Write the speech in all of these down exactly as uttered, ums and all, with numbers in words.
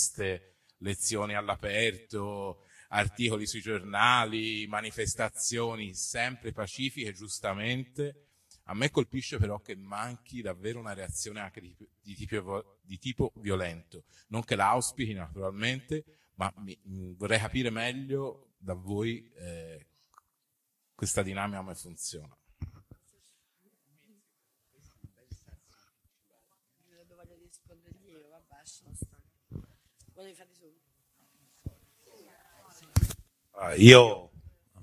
lezioni all'aperto, articoli sui giornali, manifestazioni sempre pacifiche, giustamente. A me colpisce però che manchi davvero una reazione anche di, di, tipo, di tipo violento. Non che la auspichi naturalmente, ma mi, mh, vorrei capire meglio da voi eh, questa dinamica come funziona. Voglio rispondergli io, vabbè, lasciamo stare. Volevi farli su? Ah, io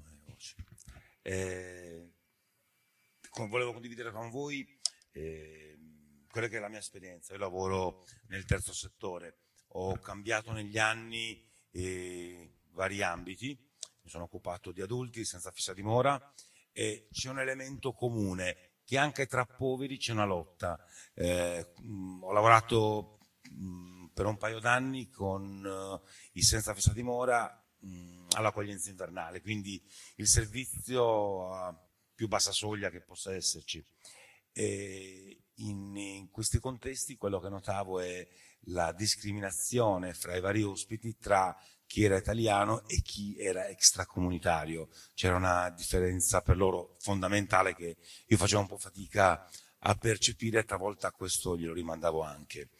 eh, volevo condividere con voi eh, quella che è la mia esperienza. Io lavoro nel terzo settore, ho cambiato negli anni eh, vari ambiti, mi sono occupato di adulti senza fissa dimora e c'è un elemento comune, che anche tra poveri c'è una lotta. Eh, mh, ho lavorato mh, per un paio d'anni con uh, i senza fissa dimora mh, all'accoglienza invernale, quindi il servizio a più bassa soglia che possa esserci. E in, in questi contesti quello che notavo è la discriminazione fra i vari ospiti tra chi era italiano e chi era extracomunitario. C'era una differenza per loro fondamentale che io facevo un po' fatica a percepire, e talvolta questo glielo rimandavo anche.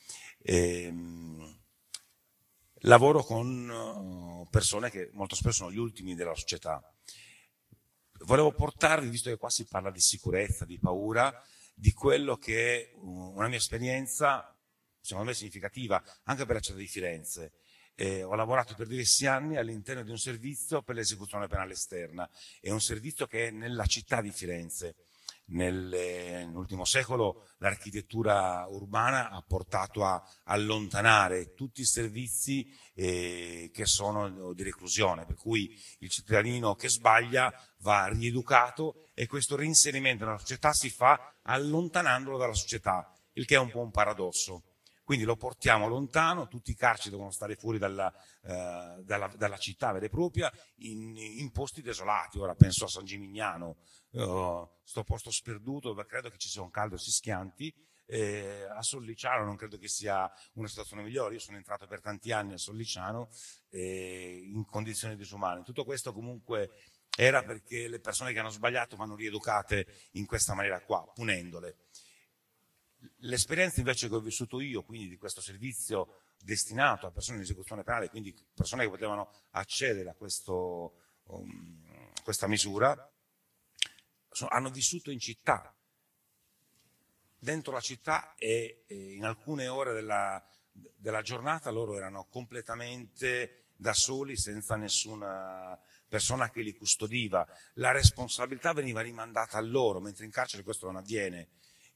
Ehm, lavoro con persone che molto spesso sono gli ultimi della società. Volevo portarvi, visto che qua si parla di sicurezza, di paura, di quello che è una mia esperienza, secondo me significativa, anche per la città di Firenze. Eh, ho lavorato per diversi anni all'interno di un servizio per l'esecuzione penale esterna. È un servizio che è nella città di Firenze. Nel, eh, nell'ultimo secolo l'architettura urbana ha portato a allontanare tutti i servizi eh, che sono di reclusione, per cui il cittadino che sbaglia va rieducato e questo reinserimento nella società si fa allontanandolo dalla società, il che è un po' un paradosso. Quindi lo portiamo lontano, tutti i carceri devono stare fuori dalla, eh, dalla, dalla città vera e propria, in, in posti desolati. Ora penso a San Gimignano, uh, sto posto sperduto dove credo che ci sia un caldo e si schianti, eh, a Solliciano non credo che sia una situazione migliore. Io sono entrato per tanti anni a Solliciano eh, in condizioni disumane. Tutto questo comunque era perché le persone che hanno sbagliato vanno rieducate in questa maniera qua, punendole. L'esperienza invece che ho vissuto io, quindi di questo servizio destinato a persone in esecuzione penale, quindi persone che potevano accedere a questo, um, questa misura, sono, hanno vissuto in città, dentro la città e, e in alcune ore della, della giornata loro erano completamente da soli, senza nessuna persona che li custodiva. La responsabilità veniva rimandata a loro, mentre in carcere questo non avviene.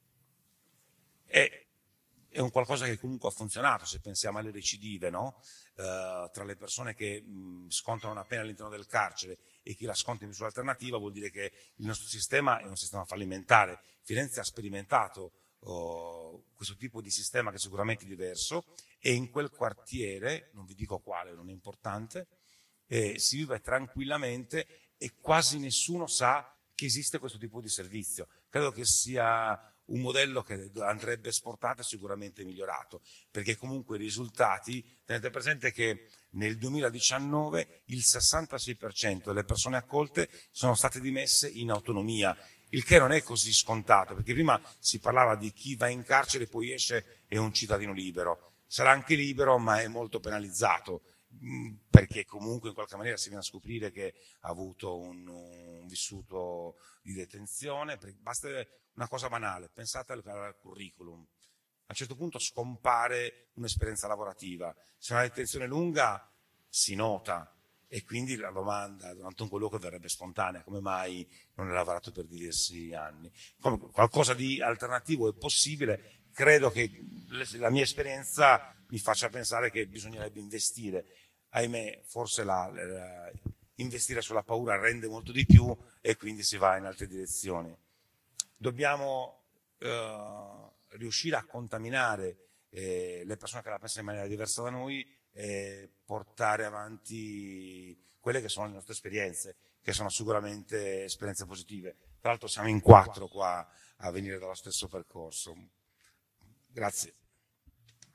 È, è un qualcosa che comunque ha funzionato, se pensiamo alle recidive, no? Uh, tra le persone che mh, scontano una pena all'interno del carcere e chi la sconta in misura alternativa, vuol dire che il nostro sistema è un sistema fallimentare. Firenze ha sperimentato uh, questo tipo di sistema che è sicuramente diverso e in quel quartiere, non vi dico quale, non è importante, eh, si vive tranquillamente e quasi nessuno sa che esiste questo tipo di servizio. Credo che sia un modello che andrebbe esportato e sicuramente migliorato, perché comunque i risultati, tenete presente che nel duemiladiciannove il sessantasei per cento delle persone accolte sono state dimesse in autonomia, il che non è così scontato, perché prima si parlava di chi va in carcere e poi esce è un cittadino libero, sarà anche libero ma è molto penalizzato, perché comunque in qualche maniera si viene a scoprire che ha avuto un, un vissuto di detenzione. Basta una cosa banale, pensate al, al curriculum. A un certo punto scompare un'esperienza lavorativa, se una detenzione lunga si nota e quindi la domanda durante un colloquio verrebbe spontanea: come mai non hai lavorato per diversi anni? Come qualcosa di alternativo è possibile. Credo che la mia esperienza mi faccia pensare che bisognerebbe investire. Ahimè, forse la, la, investire sulla paura rende molto di più e quindi si va in altre direzioni. Dobbiamo eh, riuscire a contaminare eh, le persone che la pensano in maniera diversa da noi e portare avanti quelle che sono le nostre esperienze, che sono sicuramente esperienze positive. Tra l'altro siamo in quattro qua a venire dallo stesso percorso. Grazie.